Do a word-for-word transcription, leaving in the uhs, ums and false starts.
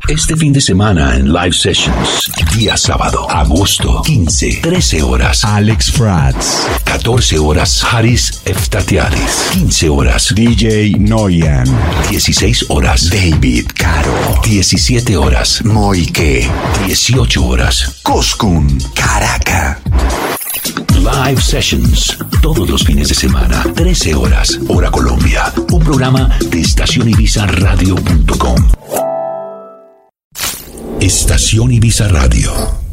Este fin de semana en Live Sessions. Día sábado, agosto quince, trece horas. Alex Fratz. catorce horas. Haris Eftatiadis. quince horas. D J Noyan. dieciséis horas. David Caro. diecisiete horas. Moike. dieciocho horas. Koskun. Caracas. Live Sessions, todos los fines de semana, trece horas, hora Colombia. Un programa de estación ibiza radio punto com. Estación Ibiza Radio.